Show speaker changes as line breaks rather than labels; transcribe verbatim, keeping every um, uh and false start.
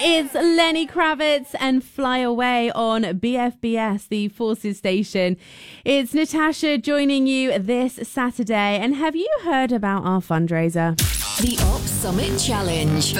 It's Lenny Kravitz and Fly Away on B F B S, the Forces station. It's Natasha joining you this Saturday. And have you heard about our fundraiser?
The Ops Summit Challenge.